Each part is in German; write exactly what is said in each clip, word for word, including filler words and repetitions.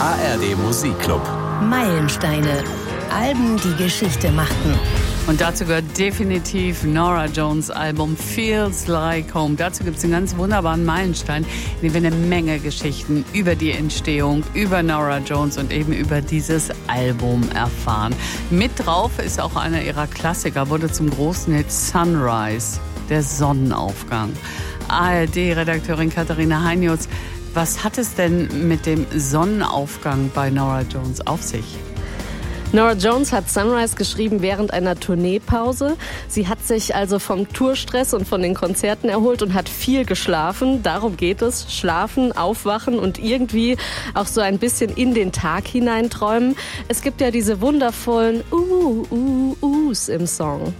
A R D Musikclub. Meilensteine. Alben, die Geschichte machten. Und dazu gehört definitiv Norah Jones' Album Feels Like Home. Dazu gibt es einen ganz wunderbaren Meilenstein, in dem wir eine Menge Geschichten über die Entstehung, über Norah Jones und eben über dieses Album erfahren. Mit drauf ist auch einer ihrer Klassiker, wurde zum großen Hit Sunrise, der Sonnenaufgang. A R D-Redakteurin Katharina Heinjutz, was hat es denn mit dem Sonnenaufgang bei Norah Jones auf sich? Norah Jones hat Sunrise geschrieben während einer Tourneepause. Sie hat sich also vom Tourstress und von den Konzerten erholt und hat viel geschlafen. Darum geht es. Schlafen, aufwachen und irgendwie auch so ein bisschen in den Tag hineinträumen. Es gibt ja diese wundervollen Uh, Uh, Uhs im Song.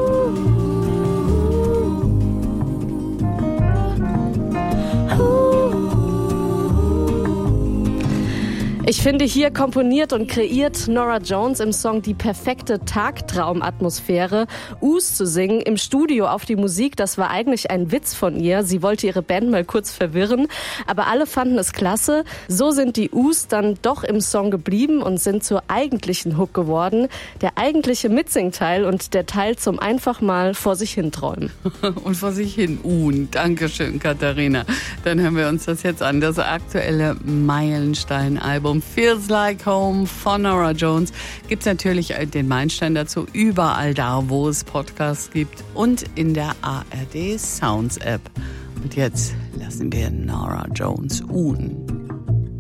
Ich finde, hier komponiert und kreiert Norah Jones im Song die perfekte Tagtraumatmosphäre. Us zu singen im Studio auf die Musik, das war eigentlich ein Witz von ihr. Sie wollte ihre Band mal kurz verwirren, aber alle fanden es klasse. So sind die Us dann doch im Song geblieben und sind zur eigentlichen Hook geworden. Der eigentliche Mitsingteil und der Teil zum einfach mal vor sich hin träumen. Und vor sich hin uhen. Dankeschön, Katharina. Dann hören wir uns das jetzt an. Das aktuelle Meilenstein-Album Feels Like Home von Norah Jones. Gibt es natürlich den Meilenstein dazu überall da, wo es Podcasts gibt und in der A R D Sounds App. Und jetzt lassen wir Norah Jones uhen.